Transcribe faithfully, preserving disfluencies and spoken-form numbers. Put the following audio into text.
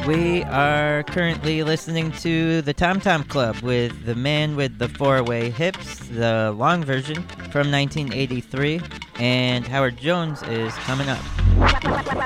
We are currently listening to the Tom Tom Club with The Man with the Four-Way Hips, the long version from nineteen eighty-three, and Howard Jones is coming up.